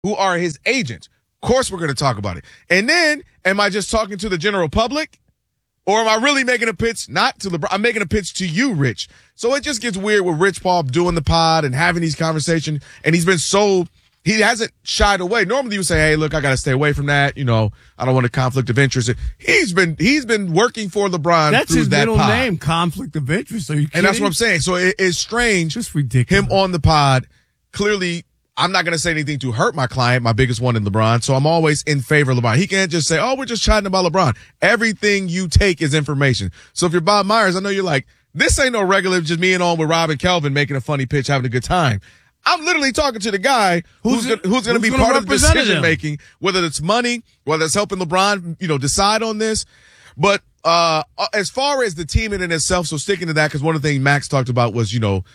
who are his agents. Of course we're going to talk about it. And then, am I just talking to the general public? Or am I really making a pitch not to LeBron? I'm making a pitch to you, Rich. So it just gets weird with Rich Paul doing the pod and having these conversations. And he hasn't shied away. Normally you would say, hey, look, I got to stay away from that. I don't want a conflict of interest. He's been working for LeBron. That's through his that middle pod. name, conflict of interest. Are you kidding? And that's what I'm saying. So it's strange. Just ridiculous. Him on the pod. Clearly, I'm not going to say anything to hurt my client, my biggest one in LeBron. So I'm always in favor of LeBron. He can't just say, oh, we're just chatting about LeBron. Everything you take is information. So if you're Bob Myers, I know you're like, this ain't no regular, just me and on with Rob and Kelvin making a funny pitch, having a good time. I'm literally talking to the guy who's going to be part of the decision making, whether it's money, whether it's helping LeBron, decide on this. But, as far as the team in itself, so sticking to that, because one of the things Max talked about was,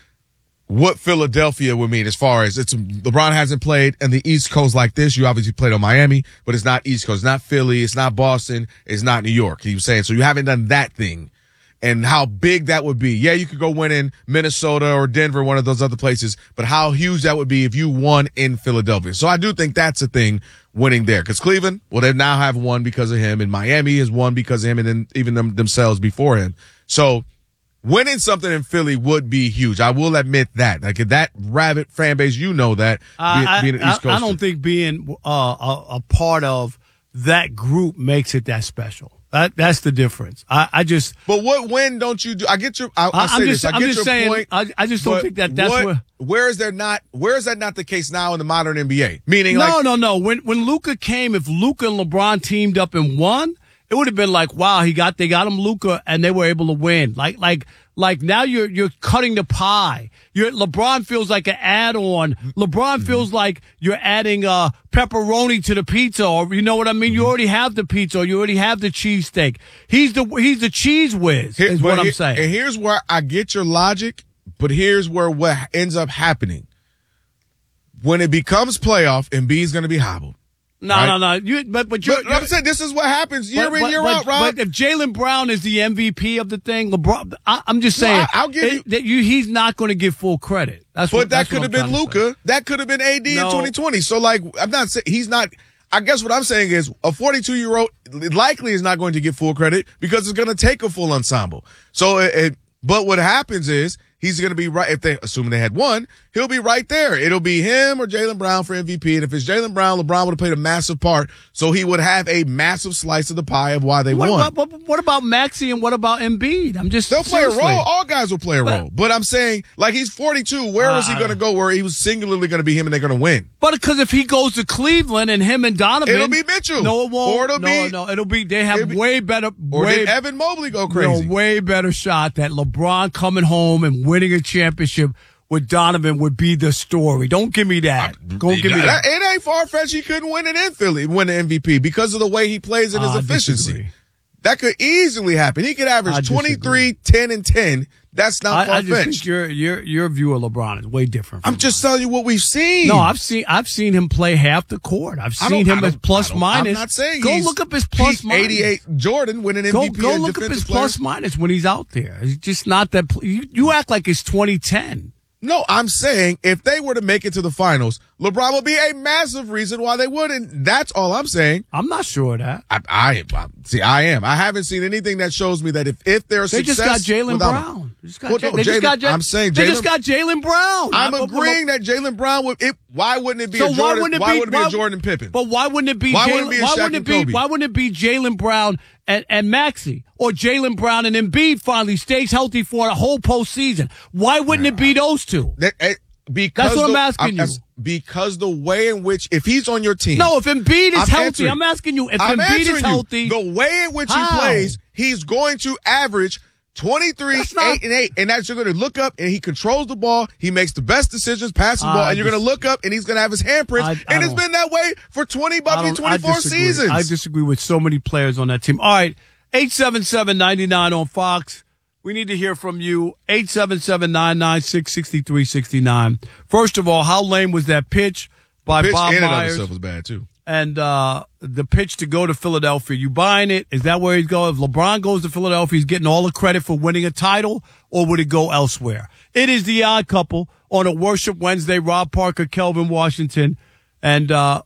what Philadelphia would mean as far as LeBron hasn't played in the East Coast like this. You obviously played on Miami, but it's not East Coast. It's not Philly. It's not Boston. It's not New York. He was saying, so you haven't done that thing and how big that would be. Yeah, you could go win in Minnesota or Denver, one of those other places, but how huge that would be if you won in Philadelphia. So I do think that's a thing, winning there. Because Cleveland, well, they now have won because of him, and Miami has won because of him, and then even themselves before him. So winning something in Philly would be huge. I will admit that. Like that rabid fan base, being an East Coast. I don't think being a part of that group makes it that special. That's the difference. But what win don't you do? I get your. I get your point. I just don't think that's where is that not the case now in the modern NBA? Meaning, no. When Luka came, if Luka and LeBron teamed up and won, it would have been like, wow, they got him Luka and they were able to win. Like now you're cutting the pie. LeBron feels like an add-on. LeBron feels like you're adding pepperoni to the pizza, or you know what I mean? You already have the pizza, or you already have the cheesesteak. He's the cheese whiz, is what I'm saying. And here's where I get your logic, but here's where what ends up happening. When it becomes playoff, Embiid's going to be hobbled. No. I'm saying this is what happens year in, year out, Rob. But if Jaylen Brown is the MVP of the thing, LeBron, I'm just saying, I'll give he's not going to give full credit. That could have been Luka. That could have been AD in 2020. So, I'm not saying he's not. I guess what I'm saying is a 42-year-old likely is not going to get full credit because it's going to take a full ensemble. So, but what happens is he's going to be right. Assuming they had won, he'll be right there. It'll be him or Jaylen Brown for MVP. And if it's Jaylen Brown, LeBron would have played a massive part. So he would have a massive slice of the pie of why they won. What about Maxey and what about Embiid? They'll play a role. All guys will play a role. But I'm saying, he's 42. Where is he going to go where he was singularly going to be him and they're going to win? But because if he goes to Cleveland and him and Donovan. It'll be Mitchell. No, it won't. It'll be, they have way better. Or did Evan Mobley go crazy? Way better shot that LeBron coming home and winning a championship with Donovan would be the story. Don't give me that. Don't give me that. It ain't far-fetched. He couldn't win it in Philly, win the MVP because of the way he plays and his efficiency. Disagree. That could easily happen. He could average 23, 10, and 10. That's not far-fetched. I just think your view of LeBron is way different. I'm just telling you what we've seen. No, I've seen him play half the court. I've seen him as plus minus. I'm not saying go look up his plus minus. 88 Jordan winning MVP. Go look up his plus minus when he's out there. It's just not that. You act like it's 2010. No, I'm saying if they were to make it to the finals, LeBron would be a massive reason why they wouldn't. That's all I'm saying. I'm not sure of that. I am. I haven't seen anything that shows me that if there's success. They just got Jaylen Brown. I'm saying they just got Jaylen Brown. I'm agreeing that Jaylen Brown would. Why wouldn't it be a Jordan? Why wouldn't it be a Jordan Pippen? But why wouldn't it be? Why wouldn't it be Jaylen Brown and Maxey, or Jaylen Brown and Embiid finally stays healthy for a whole postseason? Why wouldn't it be those two? Because that's what I'm asking you. Because the way in which, if he's on your team. No, if Embiid is healthy, I'm asking you, if Embiid is healthy. The way in which he plays, he's going to average 23, 8, and 8. And that's, you're going to look up and he controls the ball. He makes the best decisions passing the ball. And you're going to look up and he's going to have his handprints. And it's been that way for 24 seasons. I disagree with so many players on that team. All right. 877-99 on Fox. We need to hear from you. 877-996-6369. First of all, how lame was that pitch by Bob Myers? Itself was bad too. And the pitch to go to Philadelphia, you buying it? Is that where he's going? If LeBron goes to Philadelphia, he's getting all the credit for winning a title, or would it go elsewhere? It is The Odd Couple on a Worship Wednesday. Rob Parker, Kelvin Washington, And